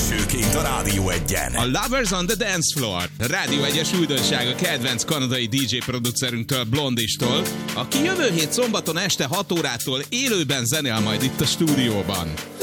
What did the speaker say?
Elsőként a Rádió Egyen. A Lovers on the Dance Floor. Rádió 1-es újdonság a kedvenc kanadai DJ producerünktől, Blondistól, aki jövő hét szombaton este 6 órától élőben zenél majd itt a stúdióban.